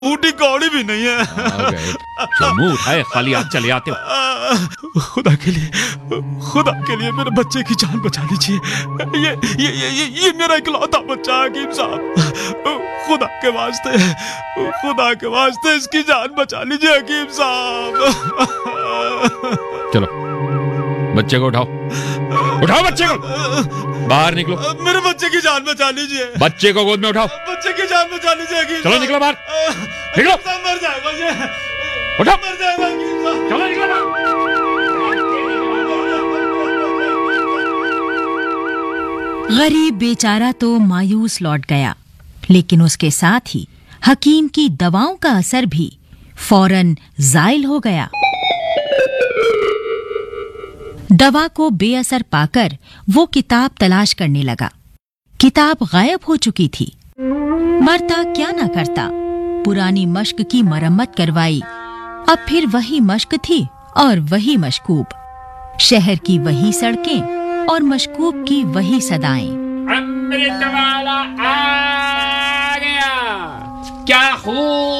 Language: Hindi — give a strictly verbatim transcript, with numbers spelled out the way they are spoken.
ऊटी कौड़ी भी नहीं है। आ गए। जो मुंह उठाए खाली हाथ चले आते हो। खुदा के लिए, खुदा के लिए मेरे बच्चे की जान बचा लीजिए। ये ये ये ये, ये मेरा इकलौता बच्चा है हकीम साहब। खुदा के वास्ते, खुदा के वास्ते इसकी जान बचा लीजिए हकीम साहब। चलो बच्चे को उठाओ, उठाओ बच्चे को, बाहर निकलो। मेरे बच्चे की जान बचा लीजिए। बच्चे को गोद में उठाओ। बच्चे की जान बचा लीजिए हकीम। चलो निकलो बाहर, निकलो। मर जाएगा ये, उठाओ, मर जाएगा हकीम साहब। चलो निकलो बाहर। गरीब बेचारा तो मायूस लौट गया, लेकिन उसके साथ ही हकीम की दवाओं का असर भी फौरन जायल हो गया। दवा को बेअसर पाकर वो किताब तलाश करने लगा। किताब गायब हो चुकी थी। मरता क्या ना करता, पुरानी मश्क की मरम्मत करवाई। अब फिर वही मश्क थी और वही मशकूब, शहर की वही सड़कें और मशकूब की वही सदाएं। अमृत वाला आ गया, क्या खूब